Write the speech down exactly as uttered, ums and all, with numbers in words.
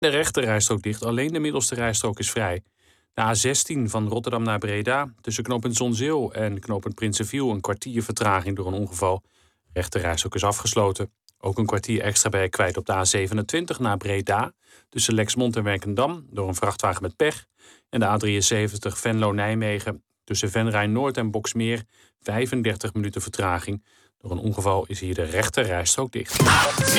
De rechterrijstrook dicht, alleen de middelste rijstrook is vrij. De A zestien van Rotterdam naar Breda, tussen knooppunt Zonzeel en knooppunt Prinsenviel een kwartier vertraging door een ongeval. Rechterrijstrook is afgesloten. Ook een kwartier extra ben je kwijt op de A zevenentwintig naar Breda, tussen Lexmond en Werkendam door een vrachtwagen met pech. En de A drieënzeventig Venlo-Nijmegen, tussen Venray-Noord en Boksmeer, vijfendertig minuten vertraging. Door een ongeval is hier de rechterrijstrook dicht.